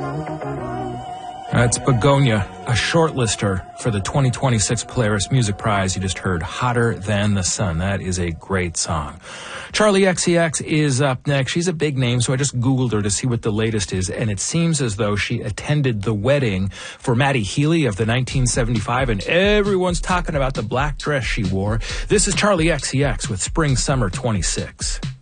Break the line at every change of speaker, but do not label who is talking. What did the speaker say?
That's Begonia, a shortlister for the 2026 Polaris Music Prize. You just heard Hotter Than the Sun. That is a great song. Charlie XCX is up next. She's a big name, so I just Googled her to see what the latest is, and it seems as though she attended the wedding for Matty Healy of the 1975, and everyone's talking about the black dress she wore. This is Charlie XCX with Spring Summer 26.